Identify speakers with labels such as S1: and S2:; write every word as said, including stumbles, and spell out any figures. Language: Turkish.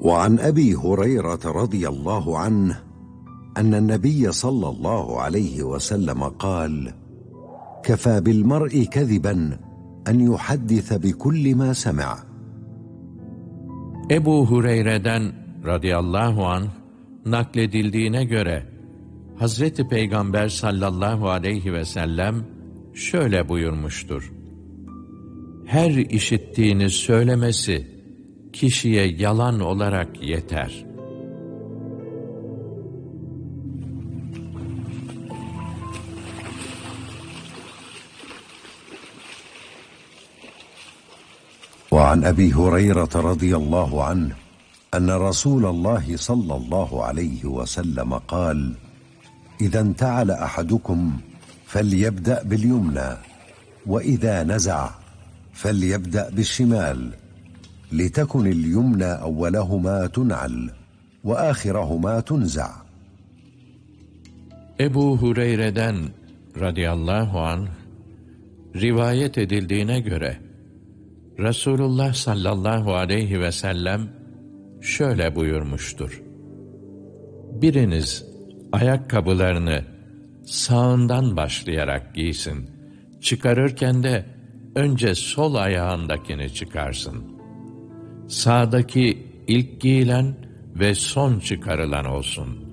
S1: وعن أبي هريرة رضي الله عنه أن النبي صلى الله عليه وسلم قال: كفى بالمرء كذبا أن يحدث بكل ما سمع.
S2: Ebu Hureyre'den radıyallahu anh nakledildiğine göre Hazreti Peygamber sallallahu aleyhi ve sellem şöyle buyurmuştur: her işittiğini söylemesi kişiye yalan olarak yeter.
S1: وعن أبي هريرة رضي الله عنه أن رسول الله صلى الله عليه وسلم قال: إذا انتعل أحدكم فليبدأ باليمنى، وإذا نزع فليبدأ بالشمال، لتكن اليمنى أولهما تنعل وآخرهما تنزع.
S2: Ebu Hureyre'den radıyallahu anh rivayet edildiğine göre Resulullah sallallahu aleyhi ve sellem şöyle buyurmuştur: biriniz ayakkabılarını sağından başlayarak giysin, çıkarırken de önce sol ayağındakini çıkarsın. Sağdaki ilk giyilen ve son çıkarılan olsun.